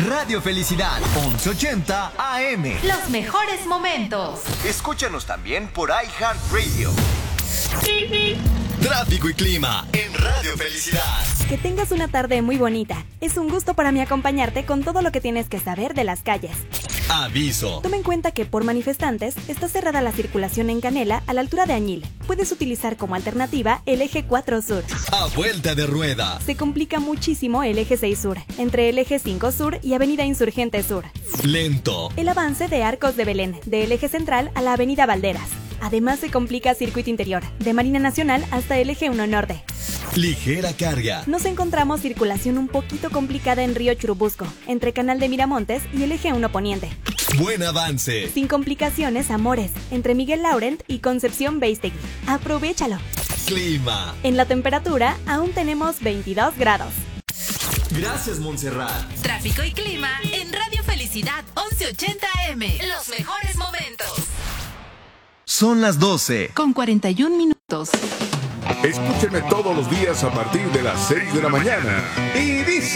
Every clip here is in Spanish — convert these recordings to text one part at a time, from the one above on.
Radio Felicidad, 1180 AM. Los mejores momentos. Escúchanos también por iHeartRadio. Tráfico y clima en Radio Felicidad. Que tengas una tarde muy bonita. Es un gusto para mí acompañarte con todo lo que tienes que saber de las calles. Aviso. Toma en cuenta que por manifestantes está cerrada la circulación en Canela a la altura de Añil. Puedes utilizar como alternativa el eje 4 Sur. A vuelta de rueda. Se complica muchísimo el eje 6 Sur, entre el eje 5 Sur y avenida Insurgente Sur. Lento. El avance de Arcos de Belén, del eje central a la avenida Valderas. Además se complica circuito interior, de Marina Nacional hasta el eje 1 Norte. Ligera carga. Nos encontramos circulación un poquito complicada en Río Churubusco, entre Canal de Miramontes y el eje 1 Poniente. Buen avance. Sin complicaciones, Amores, entre Miguel Laurent y Concepción Beistegui. Aprovechalo. Clima. En la temperatura aún tenemos 22 grados. Gracias, Montserrat. Tráfico y clima en Radio Felicidad 1180 AM. Los mejores momentos. Son las 12. Con 41 minutos. Escúchenme todos los días a partir de las 6 de la mañana. Y dice...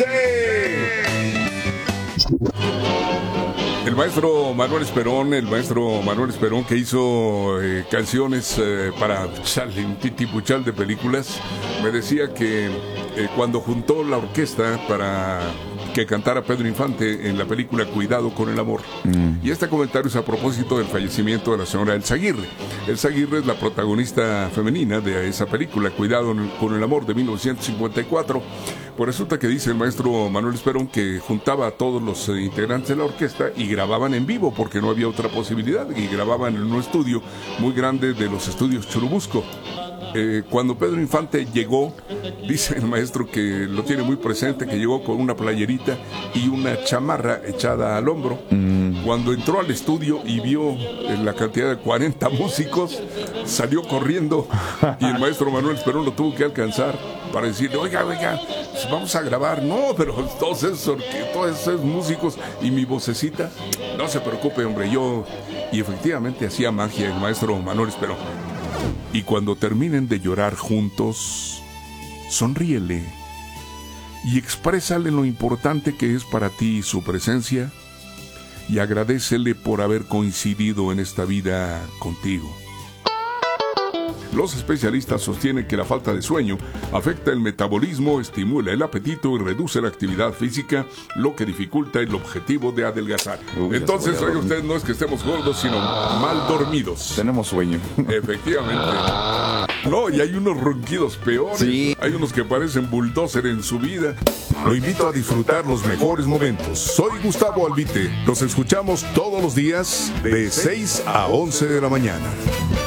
El maestro Manuel Esperón, que hizo canciones para un titipuchal de películas, me decía que cuando juntó la orquesta para que cantara Pedro Infante en la película Cuidado con el amor. Y este comentario es a propósito del fallecimiento de la señora Elsa Aguirre. Elsa Aguirre es la protagonista femenina de esa película, Cuidado con el amor, de 1954. Pues resulta que dice el maestro Manuel Esperón que juntaba a todos los integrantes de la orquesta y grababan en vivo porque no había otra posibilidad, y grababan en un estudio muy grande de los estudios Churubusco. Cuando Pedro Infante llegó, dice el maestro que lo tiene muy presente, que llegó con una playerita y una chamarra echada al hombro. Cuando entró al estudio y vio la cantidad de 40 músicos, salió corriendo y el maestro Manuel Esperón lo tuvo que alcanzar para decirle, oiga, pues vamos a grabar. No, pero todos esos músicos y mi vocecita, no se preocupe, hombre, yo... Y efectivamente hacía magia el maestro Manuel Esperón. Y cuando terminen de llorar juntos, sonríele y exprésale lo importante que es para ti su presencia y agradécele por haber coincidido en esta vida contigo. Los especialistas sostienen que la falta de sueño afecta el metabolismo, estimula el apetito y reduce la actividad física, lo que dificulta el objetivo de adelgazar. Entonces, oiga usted, no es que estemos gordos, sino mal dormidos. Tenemos sueño. Efectivamente. No, y hay unos ronquidos peores. Sí. Hay unos que parecen bulldozer en su vida. Lo invito a disfrutar los mejores momentos. Soy Gustavo Albite. Nos escuchamos todos los días de 6 a 11 de la mañana.